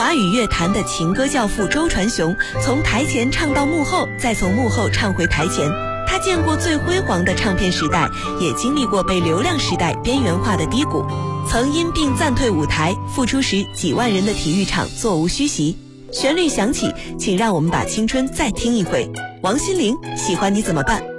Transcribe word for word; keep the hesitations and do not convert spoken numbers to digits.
华语乐坛的情歌教父周传雄，从台前唱到幕后，再从幕后唱回台前。他见过最辉煌的唱片时代，也经历过被流量时代边缘化的低谷，曾因病暂退舞台，复出时几万人的体育场座无虚席。旋律响起，请让我们把青春再听一回。王心凌，喜欢你怎么办？